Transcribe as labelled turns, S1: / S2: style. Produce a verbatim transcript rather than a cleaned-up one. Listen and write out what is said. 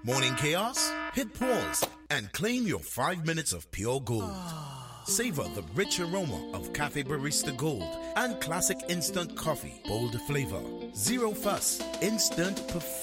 S1: Morning chaos? Hit pause and claim your five minutes of pure gold. Savor the rich aroma of Cafe Barista Gold and classic instant coffee. Bold flavor, zero fuss, instant perfection.